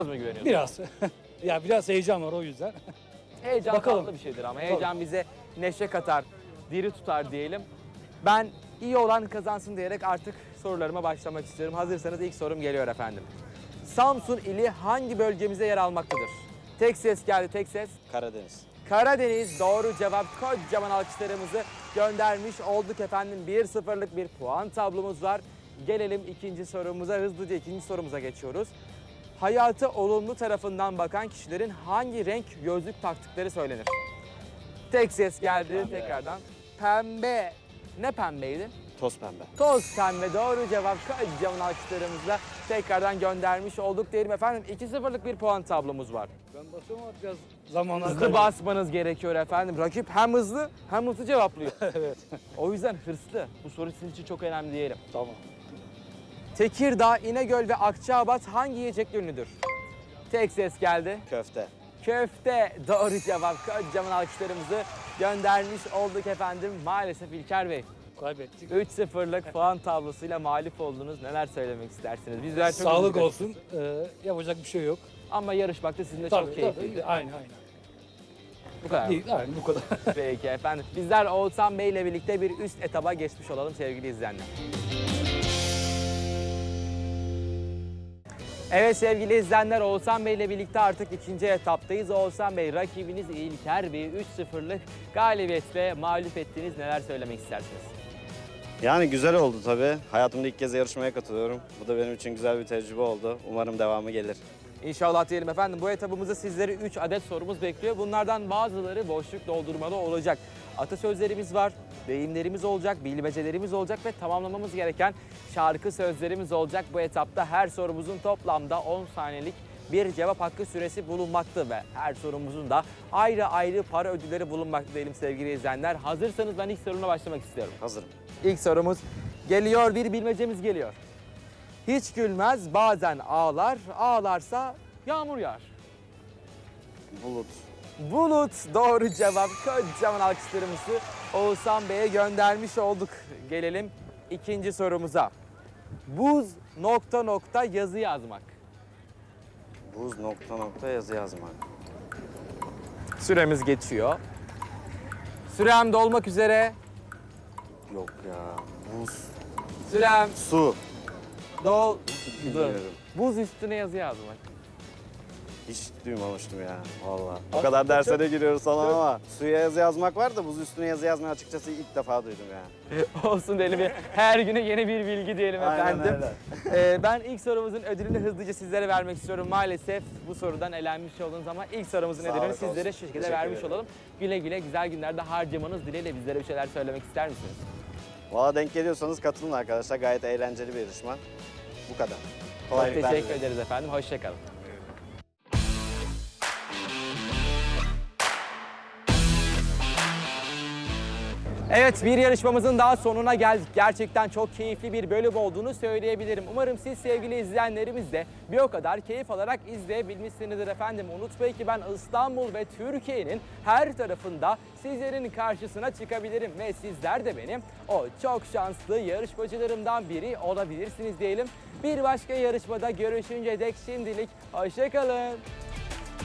mı güveniyorsun? Biraz. Ya biraz heyecan var o yüzden. Heyecan Bakalım. tatlı bir şeydir ama heyecan bize neşe katar, diri tutar diyelim. Ben iyi olan kazansın diyerek artık sorularıma başlamak istiyorum. Hazırsanız ilk sorum geliyor efendim. Samsun ili hangi bölgemizde yer almaktadır? Tek ses geldi, tek ses. Karadeniz. Karadeniz doğru cevap. Kocaman alkışlarımızı göndermiş olduk efendim. 1-0'lık bir puan tablomuz var. Gelelim ikinci sorumuza. Hızlıca ikinci sorumuza geçiyoruz. Hayata olumlu tarafından bakan kişilerin hangi renk gözlük taktıkları söylenir? Tek ses geldi tekrardan. Pembe. Ne pembeydi? Toz pembe. Toz pembe doğru cevap. Kocaman alkışlarımızla tekrardan göndermiş olduk diyelim efendim. 2-0'lık bir puan tablomuz var. Ben basıyorum ama biraz zamanlar Hızlı basmanız gerekiyor efendim. Rakip hem hızlı hem hızlı cevaplıyor. Evet. O yüzden hırslı. Bu soru sizin için çok önemli diyelim. Tamam. Tekirdağ, İnegöl ve Akçaabat hangi yiyecekle ünlüdür? Tek ses geldi. Köfte. Köfte doğru cevap. Kocaman alkışlarımızı göndermiş olduk efendim. Maalesef İlker Bey Kaybettik. 3-0'lık puan tablosuyla mağlup oldunuz. Neler söylemek istersiniz? Bizler çok Sağlık üzüldük. olsun. Yapacak bir şey yok. Ama yarışmak da sizin de çok keyifliydi. Tabii. Aynen. Bu kadar mı? Değil, aynen bu kadar. Peki efendim. Bizler Oğuzhan Bey ile birlikte bir üst etaba geçmiş olalım sevgili izleyenler. Evet sevgili izleyenler, Oğuzhan Bey ile birlikte artık ikinci etaptayız. Oğuzhan Bey, rakibiniz İlker Bey'i 3-0'lık galibiyetle mağlup ettiniz. Neler söylemek istersiniz? Yani güzel oldu tabii. Hayatımda ilk kez yarışmaya katılıyorum. Bu da benim için güzel bir tecrübe oldu. Umarım devamı gelir. İnşallah diyelim efendim. Bu etabımızda sizleri 3 adet sorumuz bekliyor. Bunlardan bazıları boşluk doldurmalı olacak. Atasözlerimiz var, deyimlerimiz olacak, bilmecelerimiz olacak ve tamamlamamız gereken şarkı sözlerimiz olacak. Bu etapta her sorumuzun toplamda 10 saniyelik bir cevap hakkı süresi bulunmakta ve her sorumuzun da ayrı ayrı para ödülleri bulunmakta diyelim sevgili izleyenler. Hazırsanız ben ilk soruna başlamak istiyorum. Hazırım. İlk sorumuz geliyor, bir bilmecemiz geliyor. Hiç gülmez, bazen ağlar, ağlarsa yağmur yağar. Bulut. Bulut doğru cevap. Kocaman alkışlarımızı Oğuzhan Bey'e göndermiş olduk. Gelelim ikinci sorumuza. Buz ... yazı yazmak. Buz ... yazı yazmak. Süremiz geçiyor. Sürem dolmak üzere. Yok ya. Buz. Sürem Su. doldu. Bilmiyorum. Buz üstüne yazı yazmak. Hiç duymamıştım ya. Vallahi. O kadar derslere giriyoruz falan ama suya yazı yazmak var da buz üstüne yazı yazmayı açıkçası ilk defa duydum yani. Olsun diyelim. Her güne yeni bir bilgi diyelim Aynen efendim. öyle. Ben ilk sorumuzun ödülünü hızlıca sizlere vermek istiyorum. Maalesef bu sorudan elenmiş oldunuz ama ilk sorumuzun Sağlık ödülünü olsun. sizlere şu şekilde Teşekkür vermiş ederim. olalım. Güle güle güzel günlerde harcamanız dileğiyle bizlere bir şeyler söylemek ister misiniz? Valla denk geliyorsanız katılın arkadaşlar. Gayet eğlenceli bir yarışma. Bu kadar. Çok Kolaylıklar teşekkür dilerim. ederiz efendim. Hoşçakalın. Evet, bir yarışmamızın daha sonuna geldik. Gerçekten çok keyifli bir bölüm olduğunu söyleyebilirim. Umarım siz sevgili izleyenlerimiz de bir o kadar keyif alarak izleyebilmişsinizdir efendim. Unutmayın ki ben İstanbul ve Türkiye'nin her tarafında sizlerin karşısına çıkabilirim. Ve sizler de benim o çok şanslı yarışmacılarımdan biri olabilirsiniz diyelim. Bir başka yarışmada görüşünce dek şimdilik hoşça kalın.